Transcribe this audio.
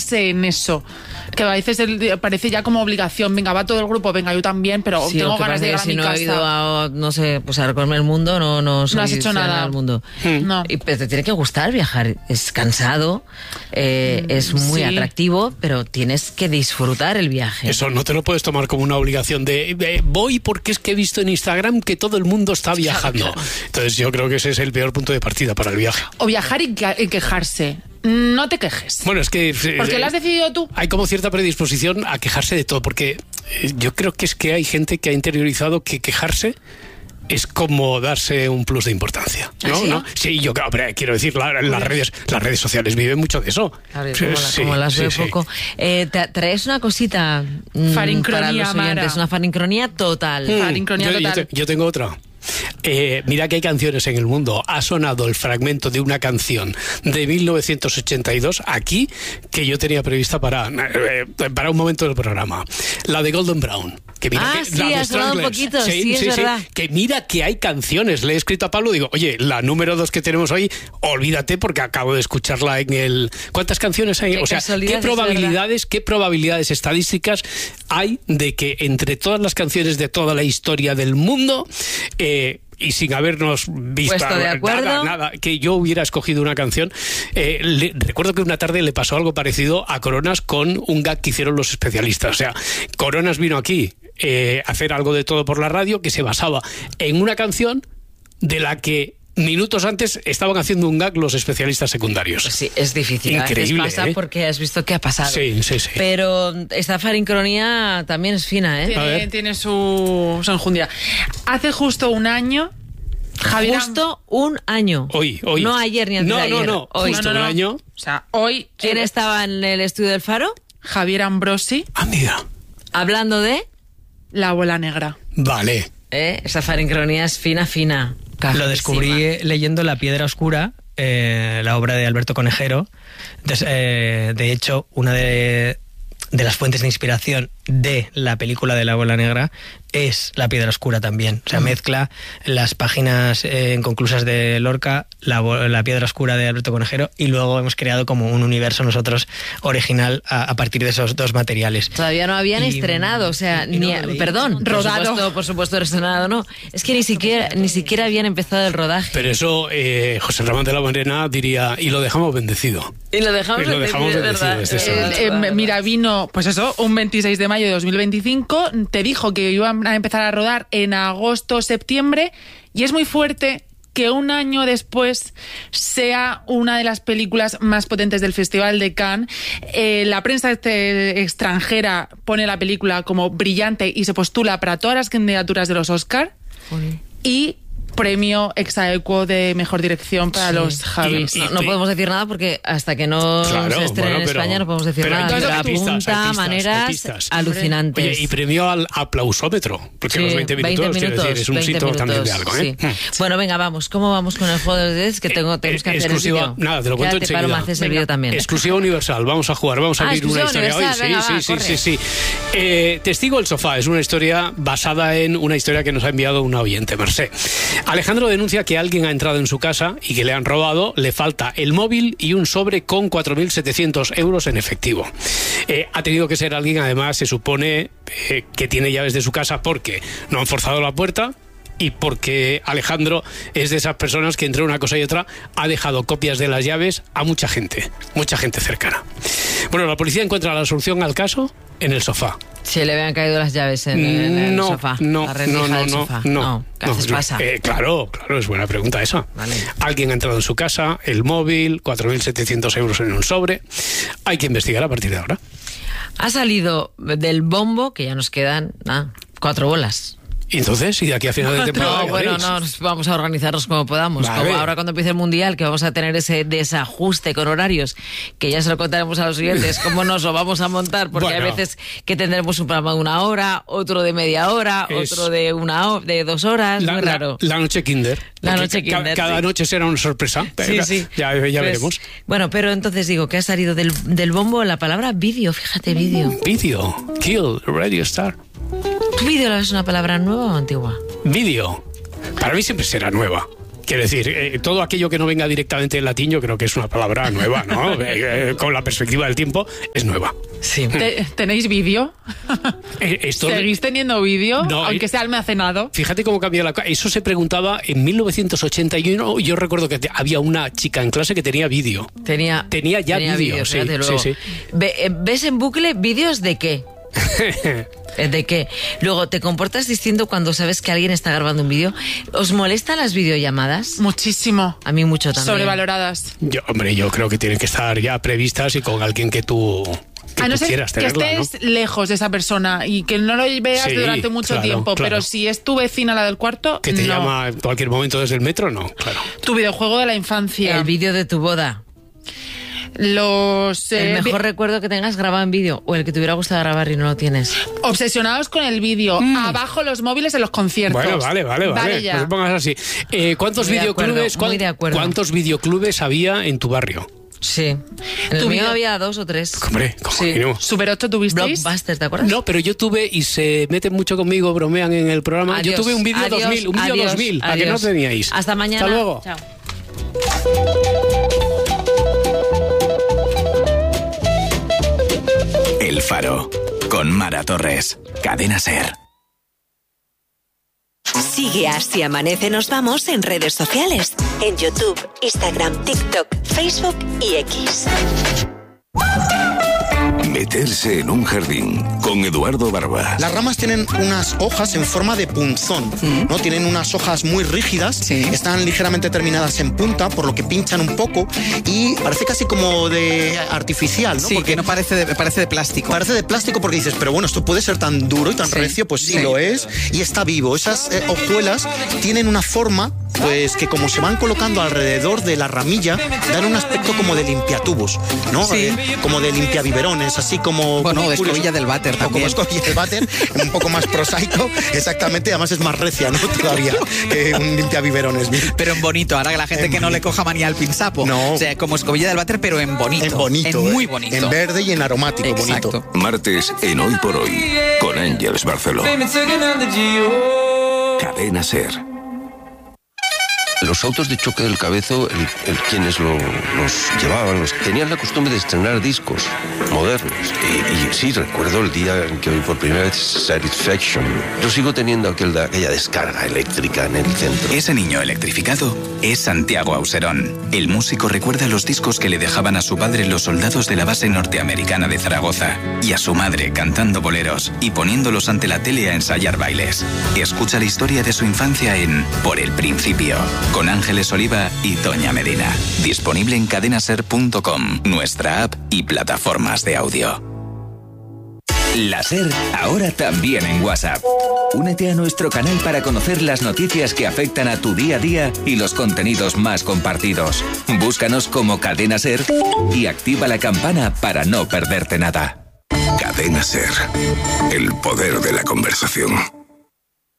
enfocarse en eso. Que a veces parece ya como obligación. Venga, va todo el grupo, venga, yo también, pero sí, tengo ganas de llegar a mi casa. Si no he ido a, no sé, pues a recorrer el mundo, no has hecho nada al mundo. No. Pero te tiene que gustar viajar. Es cansado, es muy atractivo, pero tienes que disfrutar el viaje. Eso no te lo puedes tomar como una obligación de voy porque es que he visto en Instagram que todo el mundo está viajando. Claro. Entonces yo creo que ese es el peor punto de partida para el viaje. O viajar y quejarse. No te quejes. Bueno, es que... porque lo has decidido tú. Hay como cierta predisposición a quejarse de todo, porque yo creo que es que hay gente que ha interiorizado que quejarse es como darse un plus de importancia, ¿no? ¿Sí? ¿No? Sí, yo quiero decir, las redes sociales viven mucho de eso. Claro, como las veo poco. Traes una cosita para los oyentes, una farincronía total. Farincronía total. Yo tengo otra. Mira que hay canciones en el mundo. Ha sonado el fragmento de una canción de 1982 aquí que yo tenía prevista para un momento del programa. La de Golden Brown. Que mira sí, ha sonado un poquito. Sí, es verdad. Que mira que hay canciones. Le he escrito a Pablo, digo, oye, la número 2 que tenemos hoy, olvídate porque acabo de escucharla en el... ¿Cuántas canciones hay? O sea, ¿qué probabilidades estadísticas hay de que entre todas las canciones de toda la historia del mundo... y sin habernos visto nada, que yo hubiera escogido una canción. Recuerdo que una tarde le pasó algo parecido a Coronas con un gag que hicieron los especialistas. O sea, Coronas vino aquí a hacer algo de todo por la radio que se basaba en una canción de la que minutos antes estaban haciendo un gag los especialistas secundarios. Sí, es difícil. Increíble, a veces pasa porque has visto qué ha pasado. Sí. Pero esta farincronía también es fina, ¿eh? Tiene su enjundia. Hace justo un año... Javier, justo un año. Hoy. No ayer ni antes de ayer. No. Hoy. Justo un año. O sea, hoy... ¿Quién estaba en el estudio del Faro? Javier Ambrosi. Mira. Hablando de... La bola negra. Vale. Esa farincronía es fina. Lo descubrí leyendo La piedra oscura, la obra de Alberto Conejero. Entonces, de hecho, una de las fuentes de inspiración de la película de La bola negra es La piedra oscura también. O sea, mezcla las páginas inconclusas de Lorca, la piedra oscura de Alberto Conejero, y luego hemos creado como un universo nosotros original a partir de esos dos materiales. Todavía no habían estrenado, o sea, rodado. Por supuesto estrenado, no. Es que ni siquiera habían empezado el rodaje. Pero eso, José Ramón de la Morena diría, y lo dejamos bendecido. Y lo dejamos bendecido. Mira, vino, pues eso, un 26 de mayo de 2025, te dijo que iban a empezar a rodar en agosto, septiembre, y es muy fuerte que un año después sea una de las películas más potentes del Festival de Cannes. La prensa extranjera pone la película como brillante y se postula para todas las candidaturas de los Oscar. Y premio ex aequo de mejor dirección para los Javis. No podemos decir nada porque hasta que no se estrene en España no podemos decir nada. Pero apunta maneras alucinantes. Oye, y premio al aplausómetro, porque los 20 minutos, quiero decir, es un sitio también de algo. Bueno, venga, vamos. ¿Cómo vamos con el juego de ustedes? Que tenemos que hacer exclusiva, el vídeo. Nada, te lo cuento enseguida. Paloma, haces el vídeo también. Exclusiva universal, vamos a jugar, vamos a abrir una historia hoy. Sí. Testigo el sofá es una historia basada en una historia que nos ha enviado un oyente, Mercé. Alejandro denuncia que alguien ha entrado en su casa y que le han robado, le falta el móvil y un sobre con 4.700 euros en efectivo. Ha tenido que ser alguien, además, se supone que tiene llaves de su casa porque no han forzado la puerta y porque Alejandro es de esas personas que entre una cosa y otra ha dejado copias de las llaves a mucha gente cercana. Bueno, la policía encuentra la solución al caso en el sofá. Se le habían caído las llaves en el sofá. No. ¿Qué haces pasa? Claro, es buena pregunta esa. Vale. Alguien ha entrado en su casa, el móvil, 4.700 euros en un sobre. Hay que investigar a partir de ahora. Ha salido del bombo, que ya nos quedan 4 bolas. ¿Y entonces? ¿Y de aquí a final de temporada? Vamos a organizarnos como podamos. Vale. Como ahora cuando empiece el Mundial, que vamos a tener ese desajuste con horarios, que ya se lo contaremos a los oyentes, cómo nos lo vamos a montar, porque hay veces que tendremos un programa de 1 hora, otro de media hora, otro de 2 horas, muy raro. La noche Kinder. Cada noche será una sorpresa. Sí. Ya veremos. Bueno, pero entonces digo que ha salido del bombo la palabra vídeo, fíjate, vídeo. Vídeo, Kill, Radio Star. ¿Tu vídeo es una palabra nueva o antigua? Vídeo. Para mí siempre será nueva. Quiero decir, todo aquello que no venga directamente del latín, yo creo que es una palabra nueva, ¿no? Con la perspectiva del tiempo, es nueva. Sí. ¿Tenéis vídeo? ¿Seguís teniendo vídeo? No, aunque sea almacenado. Fíjate cómo cambió la cosa. Eso se preguntaba en 1981. Yo recuerdo que había una chica en clase que tenía vídeo. Tenía ya vídeo. Sí. ¿Ves en bucle vídeos de qué? ¿De qué? Luego, ¿te comportas distinto cuando sabes que alguien está grabando un vídeo? ¿Os molestan las videollamadas? Muchísimo. A mí mucho también. Sobrevaloradas. Yo creo que tienen que estar ya previstas y con alguien que tú... A no ser que estés lejos de esa persona y que no lo veas durante mucho tiempo, pero si es tu vecina la del cuarto, que te llama en cualquier momento desde el metro, no, claro. Tu videojuego de la infancia. El vídeo de tu boda. El mejor recuerdo que tengas grabado en vídeo o el que te hubiera gustado grabar y no lo tienes. Obsesionados con el vídeo. Abajo los móviles en los conciertos. Bueno, vale. Ya. No te pongas así. ¿Cuántos videoclubes había en tu barrio? Sí. En el mío había 2 o 3. Hombre, ¿cómo? ¿Super 8 tuvisteis? Blockbuster, ¿te acuerdas? No, pero yo tuve, y se meten mucho conmigo, bromean en el programa. Adiós, yo tuve un vídeo 2000, ¿a que no teníais? Hasta mañana. Hasta luego. Chao. El Faro, con Mara Torres, Cadena SER. Sigue a Si Amanece Nos Vamos en redes sociales, en YouTube, Instagram, TikTok, Facebook y X. Meterse en un jardín con Eduardo Barba. Las ramas tienen unas hojas en forma de punzón, ¿no? Tienen unas hojas muy rígidas, están ligeramente terminadas en punta, por lo que pinchan un poco y parece casi como de artificial, ¿no? Sí, porque no parece de plástico. Parece de plástico porque dices, pero bueno, esto puede ser tan duro y tan recio, pues sí lo es, y está vivo. Esas hojuelas tienen una forma, pues que como se van colocando alrededor de la ramilla, dan un aspecto como de limpiatubos, ¿no? Sí. Como de limpiabiberones, así como... Bueno, como de escobilla del váter también. Como escobilla del váter, un poco más prosaico, exactamente, además es más recia, ¿no? Todavía que un limpiabiberones. Pero en bonito, ahora que la gente que no le coja manía al pinsapo. No. O sea, como escobilla del váter, pero en bonito. En bonito. En muy bonito. En verde y en aromático. Exacto. Bonito. Martes en Hoy por Hoy, con Ángeles Barceló. Cadena SER. Los autos de choque del Cabezo, quienes los llevaban, tenían la costumbre de estrenar discos modernos. Y sí, recuerdo el día en que oí por primera vez Satisfaction. Yo sigo teniendo aquella descarga eléctrica en el centro. Ese niño electrificado es Santiago Auserón. El músico recuerda los discos que le dejaban a su padre los soldados de la base norteamericana de Zaragoza y a su madre cantando boleros y poniéndolos ante la tele a ensayar bailes. Escucha la historia de su infancia en Por el Principio, con Ángeles Oliva y Toña Medina. Disponible en cadenaser.com, nuestra app y plataformas de audio. La SER, ahora también en WhatsApp. Únete a nuestro canal para conocer las noticias que afectan a tu día a día y los contenidos más compartidos. Búscanos como Cadena SER y activa la campana para no perderte nada. Cadena SER, el poder de la conversación.